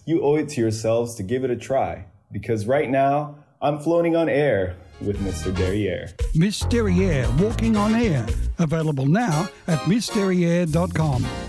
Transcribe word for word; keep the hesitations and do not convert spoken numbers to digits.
you owe it to yourselves to give it a try. Because right now, I'm floating on air with Mister Derriere. Miss Derriere, Walking on Air. Available now at miss derriere dot com.